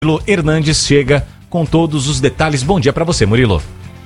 Murilo Hernandes chega com todos os detalhes. Bom dia para você, Murilo.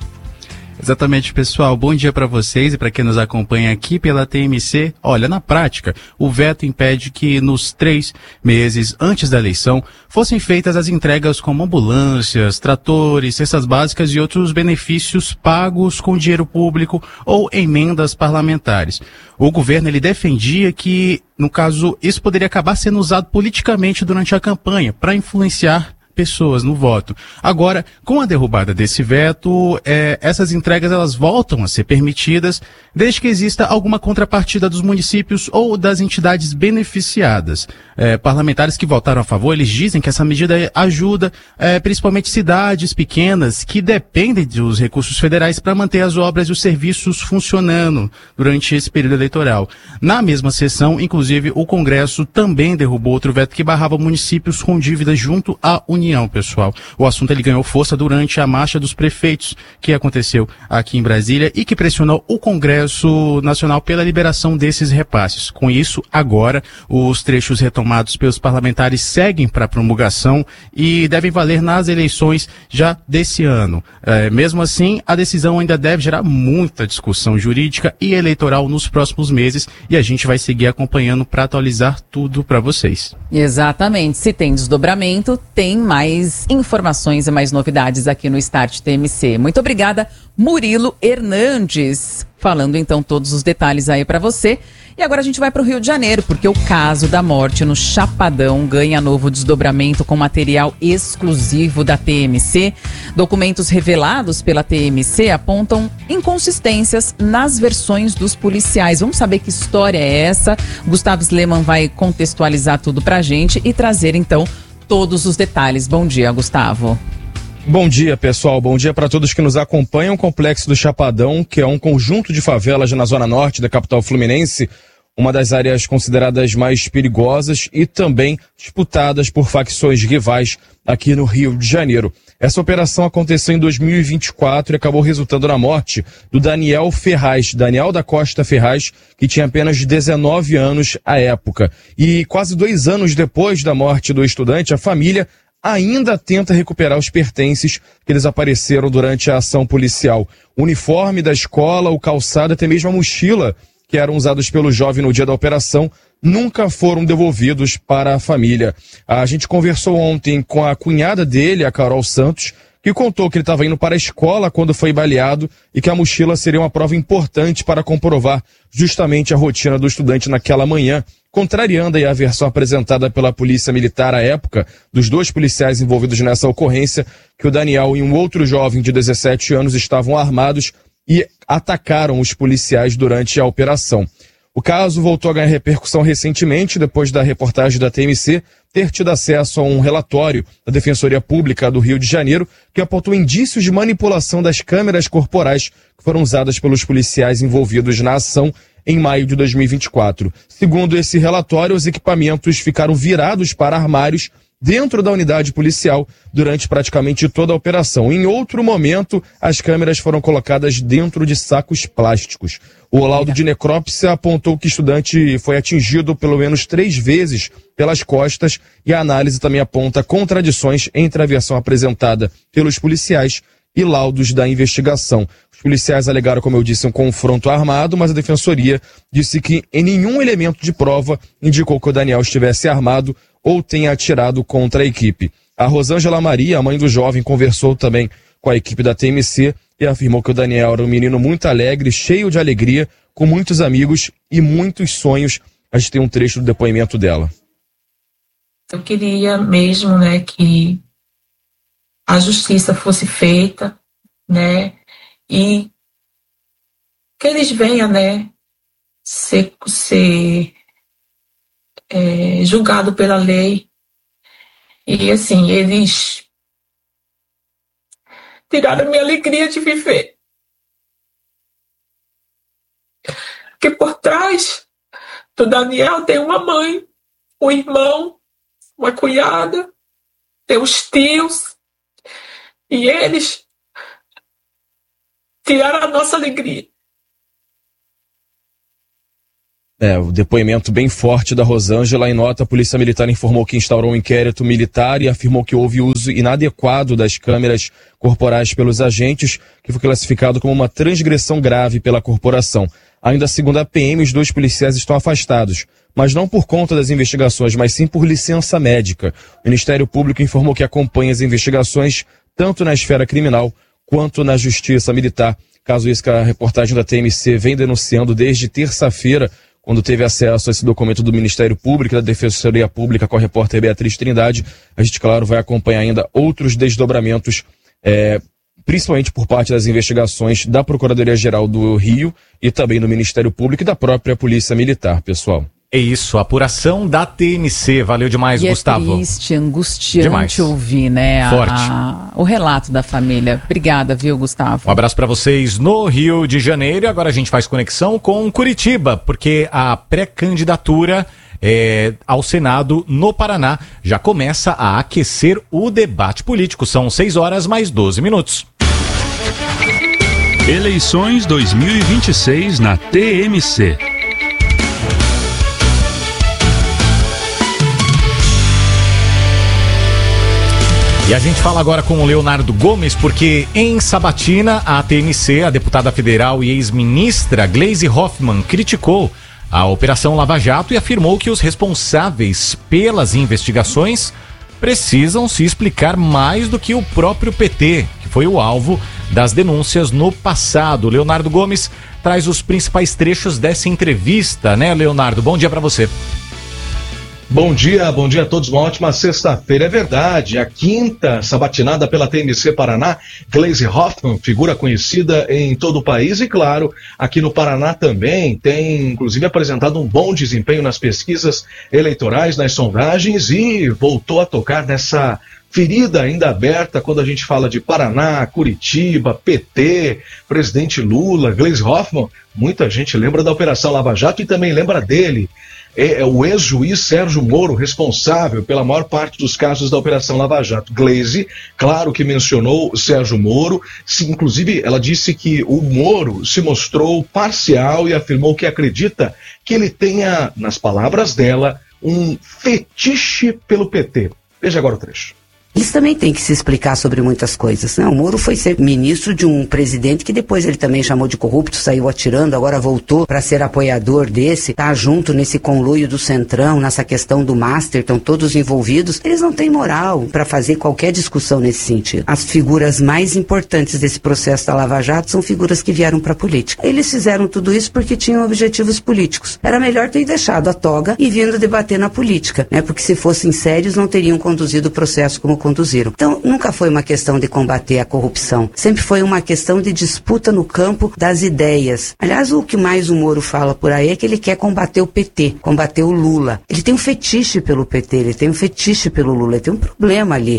Exatamente, pessoal. Bom dia para vocês e para quem nos acompanha aqui pela TMC. Olha, na prática, o veto impede que nos 3 meses antes da eleição fossem feitas as entregas como ambulâncias, tratores, cestas básicas e outros benefícios pagos com dinheiro público ou emendas parlamentares. O governo ele defendia que, no caso, isso poderia acabar sendo usado politicamente durante a campanha para influenciar pessoas no voto. Agora, com a derrubada desse veto, essas entregas elas voltam a ser permitidas desde que exista alguma contrapartida dos municípios ou das entidades beneficiadas. Parlamentares que votaram a favor, eles dizem que essa medida ajuda principalmente cidades pequenas que dependem dos recursos federais para manter as obras e os serviços funcionando durante esse período eleitoral. Na mesma sessão, inclusive, o Congresso também derrubou outro veto que barrava municípios com dívidas junto à União, pessoal. O assunto ele ganhou força durante a marcha dos prefeitos que aconteceu aqui em Brasília e que pressionou o Congresso Nacional pela liberação desses repasses. Com isso, agora, os trechos retomados pelos parlamentares seguem para promulgação e devem valer nas eleições já desse ano. Mesmo assim, a decisão ainda deve gerar muita discussão jurídica e eleitoral nos próximos meses e a gente vai seguir acompanhando para atualizar tudo para vocês. Exatamente. Se tem desdobramento, tem mais informações e mais novidades aqui no Start TMC. Muito obrigada, Murilo Hernandes, falando então todos os detalhes aí para você. E agora a gente vai para o Rio de Janeiro, porque o caso da morte no Chapadão ganha novo desdobramento com material exclusivo da TMC. Documentos revelados pela TMC apontam inconsistências nas versões dos policiais. Vamos saber que história é essa? Gustavo Sleman vai contextualizar tudo pra gente e trazer então todos os detalhes. Bom dia, Gustavo. Bom dia, pessoal. Bom dia para todos que nos acompanham. O Complexo do Chapadão, que é um conjunto de favelas na zona norte da capital fluminense, uma das áreas consideradas mais perigosas e também disputadas por facções rivais aqui no Rio de Janeiro. Essa operação aconteceu em 2024 e acabou resultando na morte do Daniel da Costa Ferraz, que tinha apenas 19 anos à época. E quase 2 anos depois da morte do estudante, a família ainda tenta recuperar os pertences que desapareceram durante a ação policial. O uniforme da escola, o calçado, até mesmo a mochila que eram usados pelo jovem no dia da operação, nunca foram devolvidos para a família. A gente conversou ontem com a cunhada dele, a Carol Santos, que contou que ele estava indo para a escola quando foi baleado e que a mochila seria uma prova importante para comprovar justamente a rotina do estudante naquela manhã, contrariando aí a versão apresentada pela Polícia Militar à época, dos 2 policiais envolvidos nessa ocorrência, que o Daniel e um outro jovem de 17 anos estavam armados e atacaram os policiais durante a operação. O caso voltou a ganhar repercussão recentemente, depois da reportagem da TMC ter tido acesso a um relatório da Defensoria Pública do Rio de Janeiro que apontou indícios de manipulação das câmeras corporais que foram usadas pelos policiais envolvidos na ação em maio de 2024. Segundo esse relatório, os equipamentos ficaram virados para armários dentro da unidade policial durante praticamente toda a operação. Em outro momento, as câmeras foram colocadas dentro de sacos plásticos. O laudo de necrópsia apontou que o estudante foi atingido pelo menos 3 vezes pelas costas e a análise também aponta contradições entre a versão apresentada pelos policiais e laudos da investigação. Os policiais alegaram, como eu disse, um confronto armado, mas a defensoria disse que em nenhum elemento de prova indicou que o Daniel estivesse armado ou tenha atirado contra a equipe. A Rosângela Maria, a mãe do jovem, conversou também com a equipe da TMC e afirmou que o Daniel era um menino muito alegre, cheio de alegria, com muitos amigos e muitos sonhos. A gente tem um trecho do depoimento dela. Eu queria mesmo, que a justiça fosse feita, e que eles venham, ser julgado pela lei. E assim, eles tiraram a minha alegria de viver. Porque por trás do Daniel tem uma mãe, um irmão, uma cunhada, tem os tios, e eles tiraram a nossa alegria. O depoimento bem forte da Rosângela. Em nota, a Polícia Militar informou que instaurou um inquérito militar e afirmou que houve uso inadequado das câmeras corporais pelos agentes, que foi classificado como uma transgressão grave pela corporação. Ainda segundo a PM, os 2 policiais estão afastados, mas não por conta das investigações, mas sim por licença médica. O Ministério Público informou que acompanha as investigações tanto na esfera criminal quanto na Justiça Militar. Caso isso que a reportagem da TMC vem denunciando desde terça-feira, quando teve acesso a esse documento do Ministério Público e da Defensoria Pública com a repórter Beatriz Trindade. A gente, claro, vai acompanhar ainda outros desdobramentos, principalmente por parte das investigações da Procuradoria-Geral do Rio e também do Ministério Público e da própria Polícia Militar, pessoal. É isso, a apuração da TMC. Valeu demais, e Gustavo. É triste, angustiante demais. Ouvir, né? Forte. O relato da família. Obrigada, viu, Gustavo? Um abraço para vocês no Rio de Janeiro. Agora a gente faz conexão com Curitiba, porque a pré-candidatura ao Senado no Paraná já começa a aquecer o debate político. São 6 horas mais 12 minutos. Eleições 2026 na TMC. E a gente fala agora com o Leonardo Gomes, porque em Sabatina, a TMC, a deputada federal e ex-ministra Gleisi Hoffmann, criticou a Operação Lava Jato e afirmou que os responsáveis pelas investigações precisam se explicar mais do que o próprio PT, que foi o alvo das denúncias no passado. Leonardo Gomes traz os principais trechos dessa entrevista, né, Leonardo? Bom dia para você. Bom dia a todos, uma ótima sexta-feira. É verdade, a 5ª sabatinada pela TMC Paraná, Gleisi Hoffmann, figura conhecida em todo o país e, claro, aqui no Paraná também, tem inclusive apresentado um bom desempenho nas pesquisas eleitorais, nas sondagens e voltou a tocar nessa ferida ainda aberta quando a gente fala de Paraná, Curitiba, PT, presidente Lula, Gleisi Hoffmann. Muita gente lembra da Operação Lava Jato e também lembra dele. É o ex-juiz Sérgio Moro, responsável pela maior parte dos casos da Operação Lava Jato. Gleisi, claro que mencionou o Sérgio Moro, inclusive ela disse que o Moro se mostrou parcial e afirmou que acredita que ele tenha, nas palavras dela, um fetiche pelo PT. Veja agora o trecho. Eles também têm que se explicar sobre muitas coisas, né? O Moro foi ser ministro de um presidente que depois ele também chamou de corrupto, saiu atirando, agora voltou para ser apoiador desse, tá junto nesse conluio do Centrão, nessa questão do Master, estão todos envolvidos. Eles não têm moral para fazer qualquer discussão nesse sentido. As figuras mais importantes desse processo da Lava Jato são figuras que vieram para a política. Eles fizeram tudo isso porque tinham objetivos políticos. Era melhor ter deixado a toga e vindo debater na política, né? Porque se fossem sérios não teriam conduzido o processo como conduziram. Então, nunca foi uma questão de combater a corrupção. Sempre foi uma questão de disputa no campo das ideias. Aliás, o que mais o Moro fala por aí é que ele quer combater o PT, combater o Lula. Ele tem um fetiche pelo PT, ele tem um fetiche pelo Lula, ele tem um problema ali.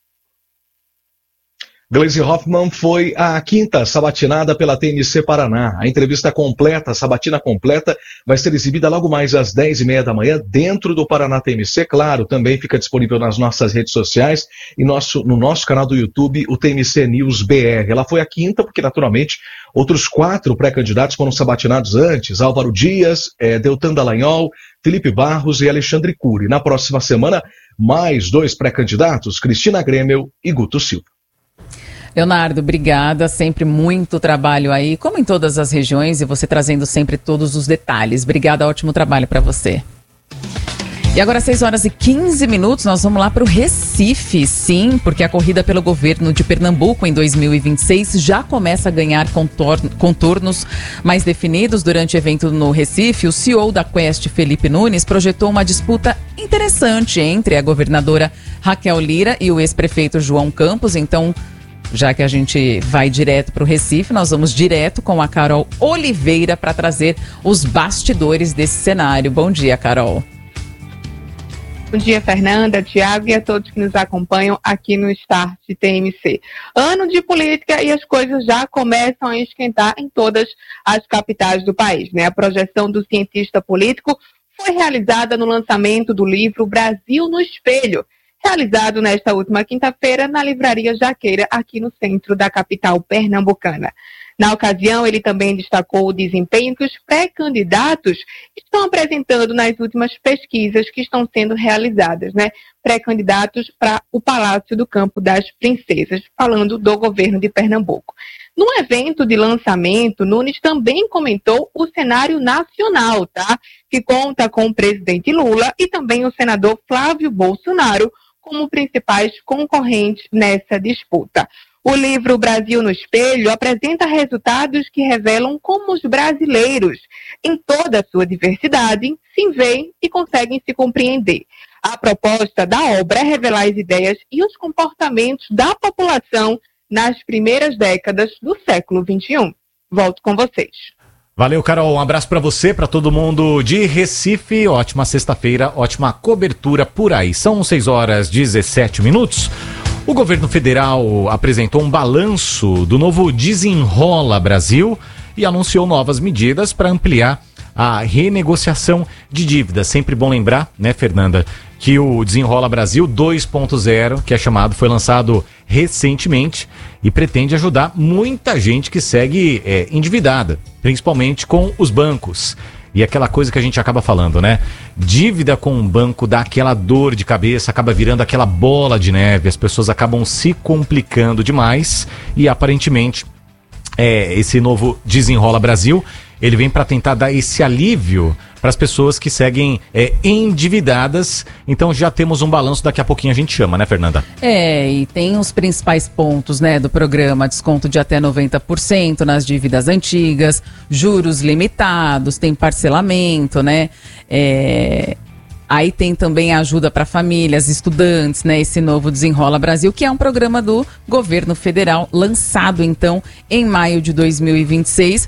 Gleisi Hoffmann foi a 5ª sabatinada pela TMC Paraná. A entrevista completa, a sabatina completa, vai ser exibida logo mais às 10h30 da manhã dentro do Paraná TMC. Claro, também fica disponível nas nossas redes sociais e no nosso canal do YouTube, o TMC News BR. Ela foi a 5ª porque, naturalmente, outros 4 pré-candidatos foram sabatinados antes. Álvaro Dias, Deltan Dallagnol, Felipe Barros e Alexandre Cury. Na próxima semana, mais 2 pré-candidatos, Cristina Grêmel e Guto Silva. Leonardo, obrigada, sempre muito trabalho aí, como em todas as regiões, e você trazendo sempre todos os detalhes. Obrigada, ótimo trabalho para você. E agora 6h15, nós vamos lá para o Recife, sim, porque a corrida pelo governo de Pernambuco em 2026 já começa a ganhar contornos mais definidos. Durante o evento no Recife, o CEO da Quest, Felipe Nunes, projetou uma disputa interessante entre a governadora Raquel Lira e o ex-prefeito João Campos. Então, já que a gente vai direto para o Recife, nós vamos direto com a Carol Oliveira para trazer os bastidores desse cenário. Bom dia, Carol. Bom dia, Fernanda, Tiago e a todos que nos acompanham aqui no Start TMC. Ano de política e as coisas já começam a esquentar em todas as capitais do país, né? A projeção do cientista político foi realizada no lançamento do livro Brasil no Espelho, realizado nesta última quinta-feira na Livraria Jaqueira, aqui no centro da capital pernambucana. Na ocasião, ele também destacou o desempenho que os pré-candidatos estão apresentando nas últimas pesquisas que estão sendo realizadas, né? Pré-candidatos para o Palácio do Campo das Princesas, falando do governo de Pernambuco. No evento de lançamento, Nunes também comentou o cenário nacional, tá? Que conta com o presidente Lula e também o senador Flávio Bolsonaro como principais concorrentes nessa disputa. O livro Brasil no Espelho apresenta resultados que revelam como os brasileiros, em toda a sua diversidade, se veem e conseguem se compreender. A proposta da obra é revelar as ideias e os comportamentos da população nas primeiras décadas do século XXI. Volto com vocês. Valeu, Carol. Um abraço para você, para todo mundo de Recife. Ótima sexta-feira, ótima cobertura por aí. São 6h17. O governo federal apresentou um balanço do novo Desenrola Brasil e anunciou novas medidas para ampliar a renegociação de dívidas. Sempre bom lembrar, né, Fernanda, que o Desenrola Brasil 2.0, que é chamado, foi lançado recentemente e pretende ajudar muita gente que segue endividada, principalmente com os bancos. E aquela coisa que a gente acaba falando, né? Dívida com um banco dá aquela dor de cabeça, acaba virando aquela bola de neve, as pessoas acabam se complicando demais e aparentemente esse novo Desenrola Brasil, ele vem para tentar dar esse alívio para as pessoas que seguem endividadas. Então já temos um balanço, daqui a pouquinho a gente chama, né, Fernanda? E tem os principais pontos, né, do programa: desconto de até 90% nas dívidas antigas, juros limitados, tem parcelamento, né? Aí tem também a ajuda para famílias, estudantes, né? Esse novo Desenrola Brasil, que é um programa do governo federal, lançado então em maio de 2026.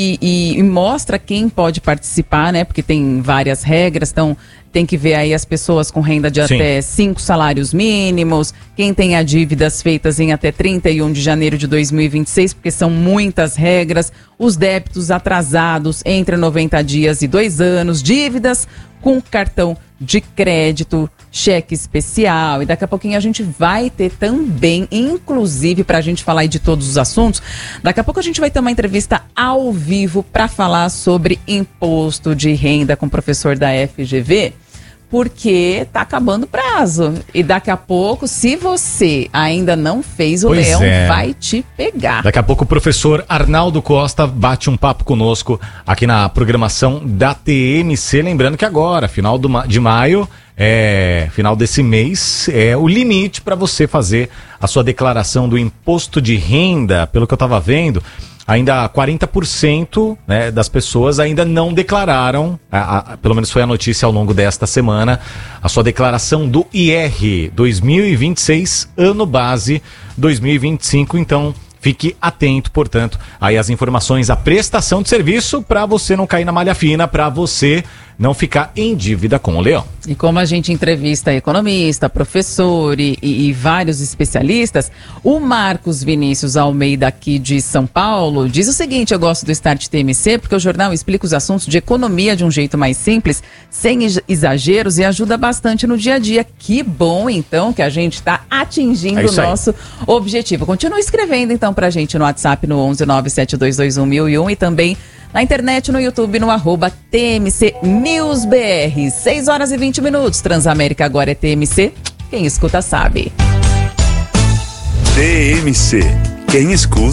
E mostra quem pode participar, né? Porque tem várias regras, então tem que ver aí as pessoas com renda de até 5 salários mínimos, quem tenha dívidas feitas em até 31 de janeiro de 2026, porque são muitas regras, os débitos atrasados entre 90 dias e 2 anos, dívidas com cartão de crédito, cheque especial, e daqui a pouquinho a gente vai ter também, inclusive para a gente falar aí de todos os assuntos, daqui a pouco a gente vai ter uma entrevista ao vivo para falar sobre imposto de renda com o professor da FGV, porque tá acabando o prazo. E daqui a pouco, se você ainda não fez, o leão vai te pegar. Daqui a pouco o professor Arnaldo Costa bate um papo conosco aqui na programação da TMC. Lembrando que agora, final de maio, final desse mês, é o limite para você fazer a sua declaração do imposto de renda. Pelo que eu estava vendo, ainda 40%, né, das pessoas ainda não declararam, pelo menos foi a notícia ao longo desta semana, a sua declaração do IR 2026, ano base 2025. Então, fique atento, portanto, aí as informações, a prestação de serviço para você não cair na malha fina, para você não ficar em dívida com o leão. E como a gente entrevista economista, professor e vários especialistas, o Marcos Vinícius Almeida, aqui de São Paulo, diz o seguinte: eu gosto do Start TMC porque o jornal explica os assuntos de economia de um jeito mais simples, sem exageros, e ajuda bastante no dia a dia. Que bom, então, que a gente está atingindo o nosso objetivo. Continua escrevendo, então, pra gente no WhatsApp no 11972211001 e também na internet, no YouTube, no @TMC News BR. 6h20. Transamérica agora é TMC. Quem escuta sabe. TMC. Quem escuta